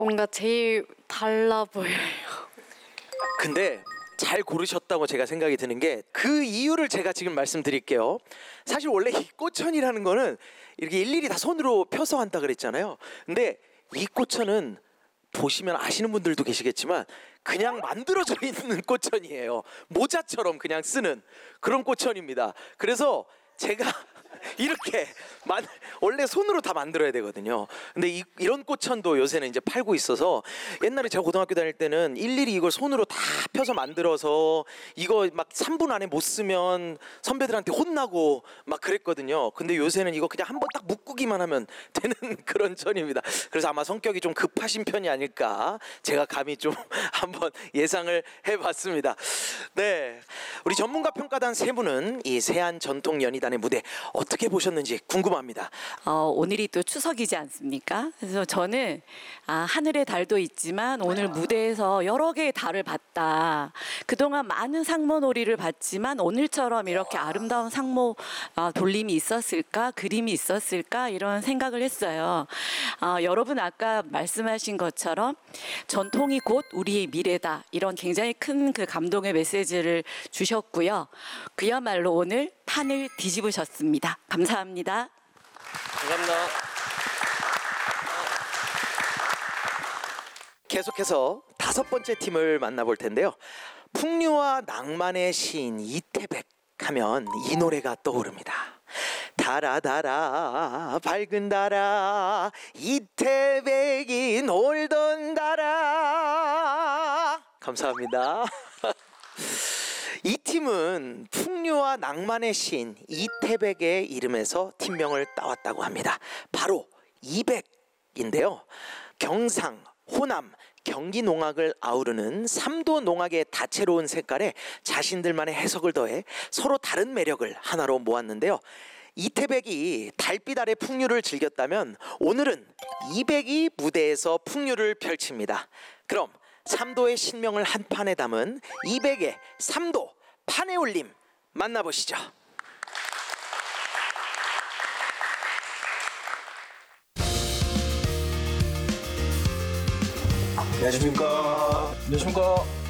뭔가 제일 달라 보여요. 근데 잘 고르셨다고 제가 생각이 드는 게 그 이유를 제가 지금 말씀드릴게요. 사실 원래 이 꽃천이라는 거는 이렇게 일일이 다 손으로 펴서 한다 그랬잖아요. 근데 이 꽃천은 보시면 아시는 분들도 계시겠지만 그냥 만들어져 있는 꽃천이에요. 모자처럼 그냥 쓰는 그런 꽃천입니다. 그래서 제가 이렇게 원래 손으로 다 만들어야 되거든요. 근데 이런 꽃천도 요새는 이제 팔고 있어서 옛날에 제가 고등학교 다닐 때는 일일이 이걸 손으로 다 펴서 만들어서 이거 막 3분 안에 못 쓰면 선배들한테 혼나고 막 그랬거든요. 근데 요새는 이거 그냥 한번 딱 묶기만 하면 되는 그런 천입니다. 그래서 아마 성격이 좀 급하신 편이 아닐까 제가 감히 좀 한번 예상을 해봤습니다. 네, 우리 전문가 평가단 세 분은 이 세안전통연희단의 무대 어떻게 보셨는지 궁금합니다. 오늘이 또 추석이지 않습니까? 그래서 저는 하늘의 달도 있지만 오늘 무대에서 여러 개의 달을 봤다. 그동안 많은 상모놀이를 봤지만 오늘처럼 이렇게 아름다운 상모 돌림이 있었을까? 그림이 있었을까? 이런 생각을 했어요. 여러분 아까 말씀하신 것처럼 전통이 곧 우리의 미래다. 이런 굉장히 큰 그 감동의 메시지를 주셨고요. 그야말로 오늘 판을 뒤집으셨습니다. 감사합니다. 감사합니다. 계속해서 5번째 팀을 만나볼 텐데요. 풍류와 낭만의 시인 이태백 하면 이 노래가 떠오릅니다. 달아 달아 밝은 달아 이태백이 놀던 달아. 감사합니다. 이 팀은 풍류와 낭만의 시인 이태백의 이름에서 팀명을 따왔다고 합니다. 바로 이백인데요. 경상, 호남, 경기 농악을 아우르는 3도 농악의 다채로운 색깔에 자신들만의 해석을 더해 서로 다른 매력을 하나로 모았는데요. 이태백이 달빛 아래 풍류를 즐겼다면 오늘은 이백이 무대에서 풍류를 펼칩니다. 그럼 3도의 신명을 한 판에 담은 이백의 3도 판에 올림 만나보시죠. 안녕하십니까. 안녕하십니까.